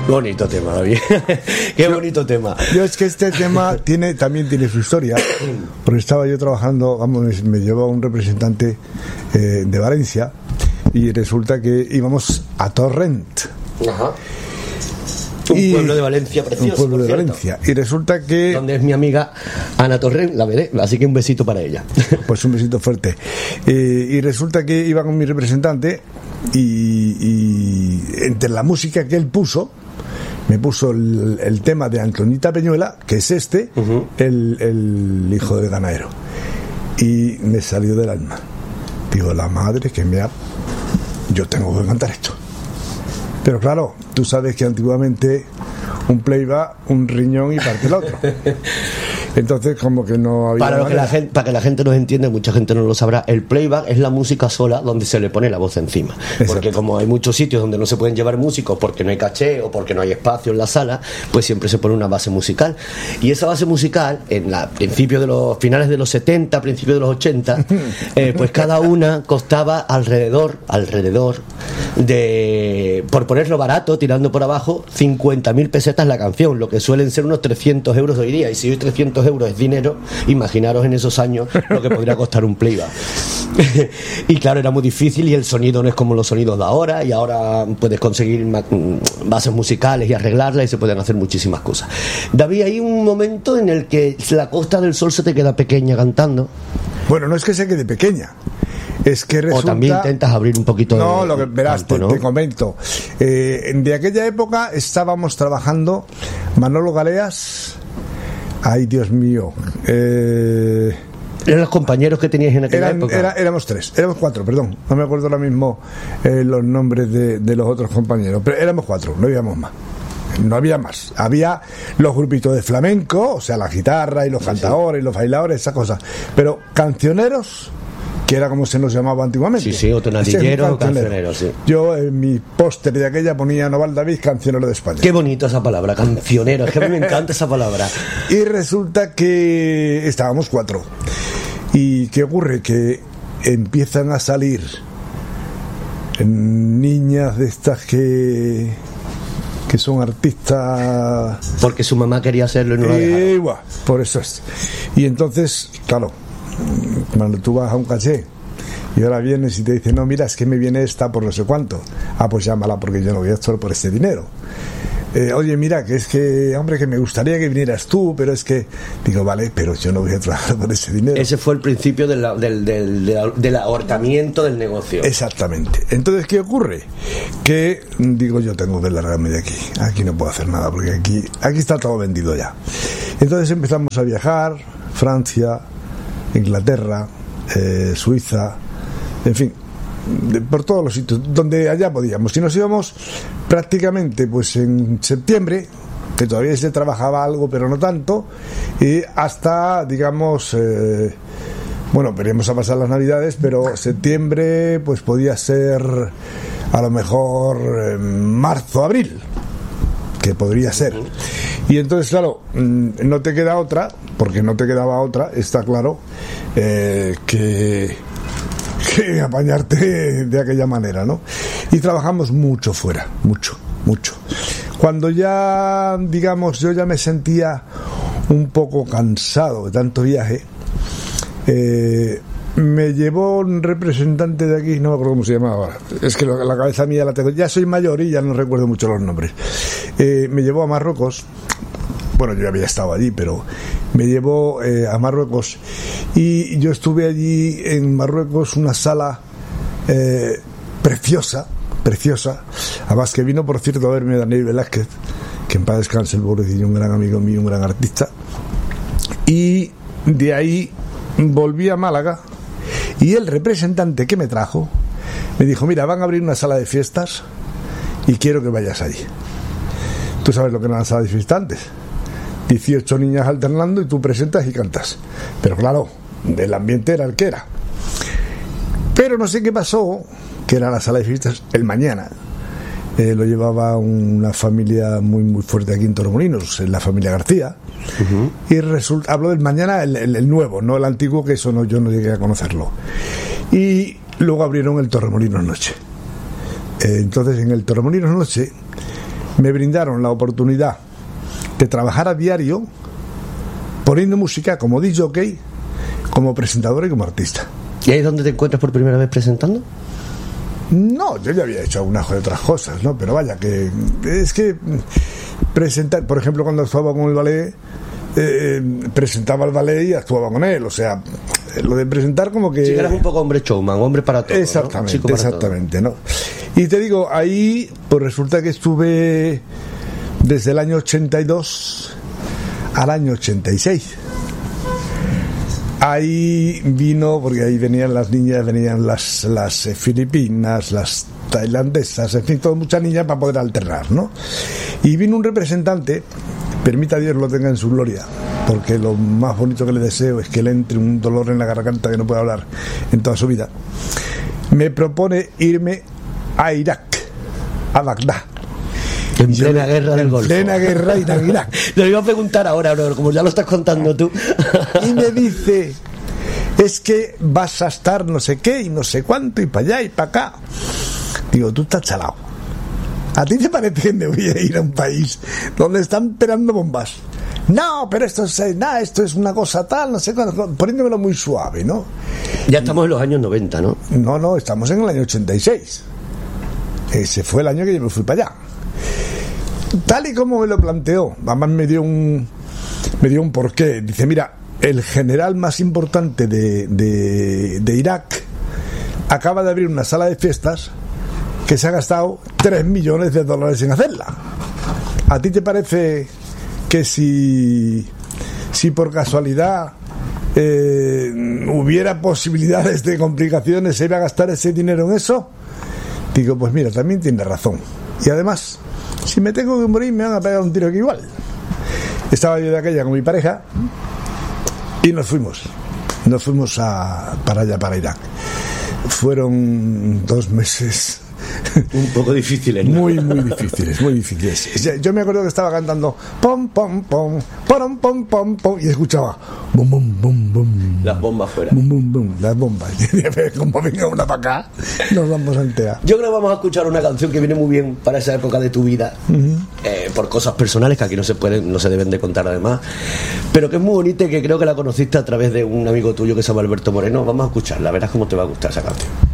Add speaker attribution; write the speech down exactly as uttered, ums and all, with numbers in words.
Speaker 1: Bonito tema, David. Qué
Speaker 2: yo,
Speaker 1: bonito tema.
Speaker 2: Yo es que este tema tiene también tiene su historia, porque estaba yo trabajando, vamos, me llevó un representante eh, de Valencia y resulta que íbamos a Torrent.
Speaker 1: Ajá. Un
Speaker 2: y,
Speaker 1: pueblo de Valencia precioso.
Speaker 2: Un pueblo de Valencia. Y resulta que...
Speaker 1: donde es mi amiga Ana Torrent, la veré, así que un besito para ella.
Speaker 2: Pues un besito fuerte. Eh, y resulta que iba con mi representante y, y entre la música que él puso, me puso el, el tema de Antonita Peñuela, que es este, uh-huh. el, el hijo del ganadero. Y me salió del alma. Digo, la madre que me ha... Yo tengo que cantar esto. Pero claro, tú sabes que antiguamente un play va un riñón y parte el otro. Entonces como que no había
Speaker 1: para, lo que la gente, para que la gente nos entienda, mucha gente no lo sabrá, el playback es la música sola donde se le pone la voz encima. Exacto. Porque como hay muchos sitios donde no se pueden llevar músicos porque no hay caché o porque no hay espacio en la sala, pues siempre se pone una base musical. Y esa base musical, en la principio de los finales de los setenta, principios de los ochenta, eh, pues cada una costaba alrededor, alrededor de, por ponerlo barato, tirando por abajo, cincuenta mil pesetas la canción, lo que suelen ser unos trescientos euros hoy día. Y si hoy trescientos euros es dinero, imaginaros en esos años lo que podría costar un playback. Y claro, era muy difícil y el sonido no es como los sonidos de ahora, y ahora puedes conseguir bases musicales y arreglarlas y se pueden hacer muchísimas cosas. David, hay un momento en el que la Costa del Sol se te queda pequeña cantando.
Speaker 2: Bueno, no es que se quede pequeña, es que resulta...
Speaker 1: O también intentas abrir un poquito
Speaker 2: no,
Speaker 1: de...
Speaker 2: lo que verás, campo, te, ¿no? te comento. Eh, de aquella época estábamos trabajando Manolo Galeas... Ay, Dios mío. Eh...
Speaker 1: ¿Eran los compañeros que teníais en aquella
Speaker 2: eran,
Speaker 1: época?
Speaker 2: Era, éramos tres, éramos cuatro, perdón. No me acuerdo ahora mismo eh, los nombres de, de los otros compañeros, pero éramos cuatro, no íbamos más. No había más. Había los grupitos de flamenco, o sea, la guitarra y los cantadores y los bailadores, esas cosas. Pero cancioneros, que era como se nos llamaba antiguamente.
Speaker 1: Sí, sí, o tonadilleros o cancioneros, sí.
Speaker 2: Yo en mi póster de aquella ponía Noval David, cancionero de España.
Speaker 1: Qué bonito esa palabra, cancionero, es que a mí me encanta esa palabra.
Speaker 2: Y resulta que estábamos cuatro. ¿Y qué ocurre? Que empiezan a salir niñas de estas que... que son artistas...
Speaker 1: Porque su mamá quería hacerlo y no lo
Speaker 2: dejaron. Bueno, por eso es. Y entonces, claro, cuando tú vas a un caché y ahora vienes y te dicen, no, mira, es que me viene esta por no sé cuánto. Ah, pues llámala porque yo no voy a actuar por este dinero. Eh, oye, mira, que es que, hombre, que me gustaría que vinieras tú, pero es que... Digo, vale, pero yo no voy a trabajar por ese dinero.
Speaker 1: Ese fue el principio de la, del, del, del, del ahorcamiento del negocio.
Speaker 2: Exactamente. Entonces, ¿qué ocurre? Que, digo, yo tengo que largarme de aquí. Aquí no puedo hacer nada, porque aquí, aquí está todo vendido ya. Entonces empezamos a viajar, Francia, Inglaterra, eh, Suiza, en fin, de, por todos los sitios donde allá podíamos. Y nos íbamos prácticamente pues en septiembre, que todavía se trabajaba algo pero no tanto, y hasta, digamos, eh, bueno, veníamos a pasar las navidades, pero septiembre pues podía ser a lo mejor eh, marzo, abril, que podría ser. Y entonces, claro, no te queda otra, porque no te quedaba otra, está claro, eh, que, que apañarte de aquella manera, ¿no? Y trabajamos mucho fuera, mucho, mucho. Cuando ya, digamos, yo ya me sentía un poco cansado de tanto viaje, eh, me llevó un representante de aquí, no me acuerdo cómo se llamaba ahora, es que la cabeza mía la tengo, ya soy mayor y ya no recuerdo mucho los nombres. Eh, me llevó a Marruecos. Bueno, yo había estado allí, pero me llevó eh, a Marruecos y yo estuve allí en Marruecos, una sala eh, preciosa, preciosa, además que vino, por cierto, a verme Daniel Velázquez, que en paz descanse, el pobrecillo, un gran amigo mío, un gran artista, y de ahí volví a Málaga y el representante que me trajo me dijo, mira, van a abrir una sala de fiestas y quiero que vayas allí. Tú sabes lo que era la sala de fiestas antes, dieciocho niñas alternando y tú presentas y cantas, pero claro, el ambiente era el que era. Pero no sé qué pasó, que era la sala de fiestas el mañana, eh, lo llevaba una familia muy muy fuerte aquí en Torremolinos, la familia García. Uh-huh. Y resulta, hablo del mañana, el, el, el nuevo, no el antiguo, que eso no, yo no llegué a conocerlo. Y luego abrieron el Torremolinos Noche. Eh, entonces en el Torremolinos Noche me brindaron la oportunidad de trabajar a diario poniendo música como D J, como presentador y como artista.
Speaker 1: ¿Y ahí es donde te encuentras por primera vez presentando?
Speaker 2: No, yo ya había hecho algunas de otras cosas, ¿no? Pero vaya, que es que presentar, por ejemplo, cuando actuaba con el ballet, eh, presentaba el ballet y actuaba con él, o sea, lo de presentar como que...
Speaker 1: Sí, eras un poco hombre showman, hombre para todo.
Speaker 2: Exactamente,
Speaker 1: ¿no? Para
Speaker 2: exactamente,
Speaker 1: todo.
Speaker 2: ¿no? Y te digo, ahí, pues resulta que estuve desde el año ochenta y dos al año ochenta y seis. Ahí vino, porque ahí venían las niñas, venían las, las eh, filipinas, las tailandesas, en fin, todas muchas niñas para poder alternar, ¿no? Y vino un representante, permita Dios lo tenga en su gloria, porque lo más bonito que le deseo es que le entre un dolor en la garganta que no puede hablar en toda su vida. Me propone irme a Irak, a Bagdad.
Speaker 1: En plena guerra del Golfo.
Speaker 2: En plena guerra Irán-Irak.
Speaker 1: Lo iba a preguntar ahora, bro, como ya lo estás contando tú.
Speaker 2: Y me dice, es que vas a estar no sé qué y no sé cuánto y para allá y para acá. Digo, tú estás chalado. ¿A ti te parece que me voy a ir a un país donde están pegando bombas? No, pero esto es nada, esto es una cosa tal, no sé cuánto, poniéndomelo muy suave, ¿no?
Speaker 1: Ya estamos en los años noventa, ¿no?
Speaker 2: No, no, estamos en el año ochenta y seis. Ese fue el año que yo me fui para allá. Tal y como me lo planteó, además me dio un me dio un porqué. Dice, mira, el general más importante de, de, de Irak acaba de abrir una sala de fiestas que se ha gastado tres millones de dólares en hacerla. ¿A ti te parece que si si por casualidad eh, hubiera posibilidades de complicaciones se iba a gastar ese dinero en eso? Digo, pues mira, también tiene razón. Y además, si me tengo que morir me van a pegar un tiro que igual. Estaba yo de aquella con mi pareja y nos fuimos nos fuimos a, para allá, para Irak. Fueron dos meses
Speaker 1: un poco difíciles, ¿no?
Speaker 2: Muy, muy difíciles, muy difíciles. Yo me acuerdo que estaba cantando pom, pom, pom, pom, pom, pom, pom, y escuchaba bum, bum, bum, bum.
Speaker 1: Las bombas fuera.
Speaker 2: Bum, bum, bum, las bombas. Como venga una para acá, nos vamos a enterar.
Speaker 1: Yo creo que vamos a escuchar una canción que viene muy bien para esa época de tu vida, uh-huh. eh, por cosas personales que aquí no se pueden, no se deben de contar además, pero que es muy bonita y que creo que la conociste a través de un amigo tuyo que se llama Alberto Moreno. Vamos a escucharla, verás cómo te va a gustar esa canción.